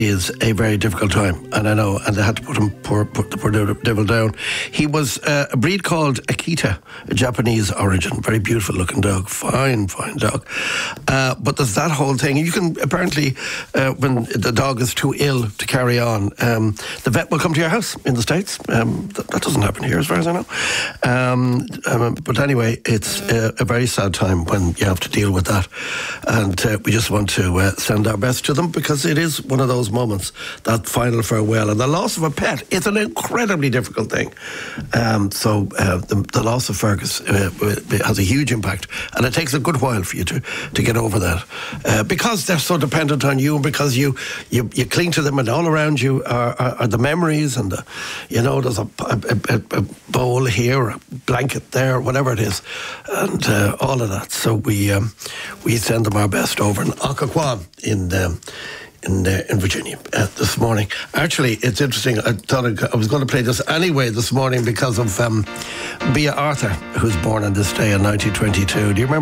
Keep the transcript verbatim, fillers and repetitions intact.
is a very difficult time, and I know, and they had to put him poor, put the poor devil down. He was uh, a breed called Akita, a Japanese origin, very beautiful looking dog, fine, fine dog. Uh, but there's that whole thing. You can apparently, uh, when the dog is too ill to carry on, um, the vet will come to your house in the States. Um, that, that doesn't happen here, as far as I know. Um, um, but anyway, it's a, a very sad time when you have to deal with that, and uh, we just want to uh, send our best to them, because it is one of those moments, that final farewell, and the loss of a pet. It's an incredibly difficult thing. Um, so uh, the, the loss of Fergus uh, has a huge impact, and it takes a good while for you to, to get over that, uh, because they're so dependent on you, and because you, you, you cling to them, and all around you are, are, are the memories, and the, you know, there's a, a, a, a bowl here, a blanket there, whatever it is, and uh, all of that. So we um, we send them our best over in Occoquan in um, in uh, in Virginia uh, this morning. Actually, it's interesting. I thought I was going to play this anyway this morning because of um, Bea Arthur, who's born on this day in nineteen twenty-two. Do you remember?